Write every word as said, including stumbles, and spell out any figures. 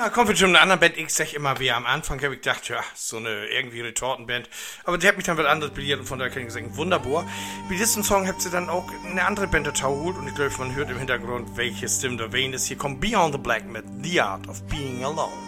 Ja, kommt von schon einer anderen Band. Ich sag immer, wie am Anfang habe ich gedacht, ja, so eine irgendwie Retortenband. Aber die hat mich dann was anderes billiert und von daher kann ich sagen, wunderbar. Wie diesem Song habt ihr dann auch eine andere Band dazu geholt und ich glaube, man hört im Hintergrund, welche Stimme da wen ist. Hier kommt Beyond the Black mit The Art of Being Alone.